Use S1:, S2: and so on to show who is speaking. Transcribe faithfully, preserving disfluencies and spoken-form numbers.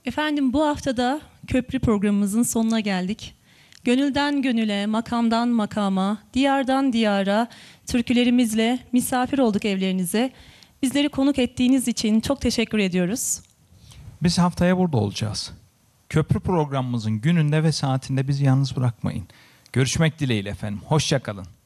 S1: Efendim bu haftada köprü programımızın sonuna geldik. Gönülden gönüle, makamdan makama, diyardan diyara türkülerimizle misafir olduk evlerinize. Bizleri konuk ettiğiniz için çok teşekkür ediyoruz.
S2: Biz haftaya burada olacağız. Köprü programımızın gününde ve saatinde bizi yalnız bırakmayın. Görüşmek dileğiyle efendim. Hoşça kalın.